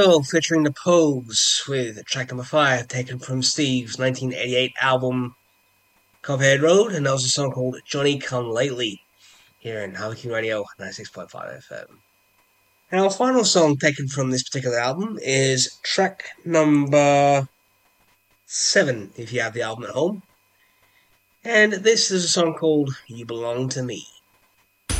Soil featuring The Pogues with track number 5 taken from Steve's 1988 album Copperhead Road, and that was a song called Johnny Come Lately here in Harlequin Radio 96.5 FM. And our final song taken from this particular album is track number 7 if you have the album at home. And this is a song called You Belong to Me.